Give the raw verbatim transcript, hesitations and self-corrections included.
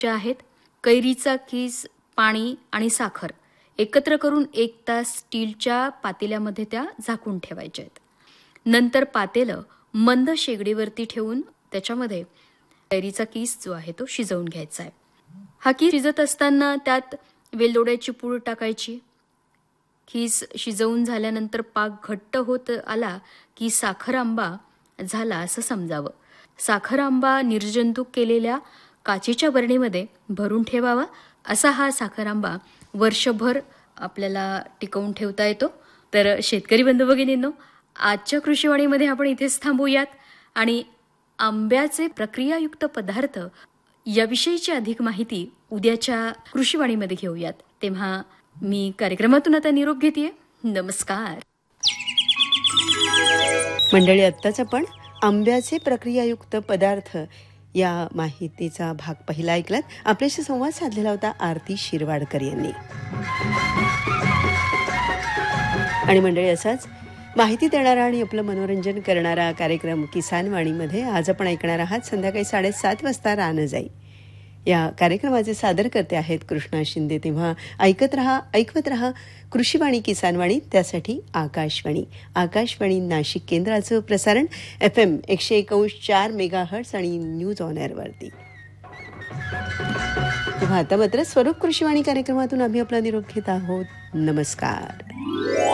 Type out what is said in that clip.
ज्या आहेत कैरीचा कीस, पाणी आणि साखर एकत्र करून एक तास स्टीलच्या पातेल्यामध्ये त्या झाकून ठेवायच्या आहेत. नंतर पातेलं मंद शेगडीवरती ठेवून त्याच्यामध्ये कैरीचा कीस जो आहे तो शिजवून घ्यायचा आहे. हा कीस शिजत असताना त्यात वेलदोड्याची पूड टाकायची. कीस शिजवून झाल्यानंतर पाक घट्ट होत आला की साखर आंबा झाला असं समजावं. साखर आंबा निर्जंतुक केलेल्या काचेच्या बरणीमध्ये भरून ठेवावा. असा हा साखर आंबा वर्षभर आपल्याला टिकवून ठेवता येतो. तर शेतकरी बंधू भगिनींनो, आजच्या कृषीवाणीमध्ये आपण इथेच थांबूयात आणि आंब्याचे प्रक्रियायुक्त पदार्थ याविषयीची अधिक माहिती उद्याच्या कृषीवाणीमध्ये घेऊयात. तेव्हा मी कार्यक्रमातून आता निरोप घेतेय. नमस्कार. मंडळी, आत्ताच आपण आंब्याचे प्रक्रियायुक्त पदार्थ या माहितीचा भाग पहिला ऐकलात. आपल्याशी संवाद साधलेला होता आरती शिरवाडकर यांनी. आणि मंडळी, असाच माहिती देणारा आणि आपलं मनोरंजन करणारा कार्यक्रम किसानवाणीमध्ये आज आपण ऐकणार आहात संध्याकाळी साडेसात वाजता रान जाई. या कार्यक्रमाचे सादर करते आहेत कृष्णा शिंदे. तेव्हा ऐकत रहा, ऐकवत रहा कृषीवाणी किसानवाणी. त्यासाठी आकाशवाणी आकाशवाणी नाशिक केंद्राचं प्रसारण एफ एम एकशे एकोणीस चार मेगा हर्ट्स आणि न्यूज ऑन एअरवरती. तेव्हा आता मात्र स्वरूप कृषीवाणी कार्यक्रमातून आम्ही आपला निरोप घेत आहोत. नमस्कार.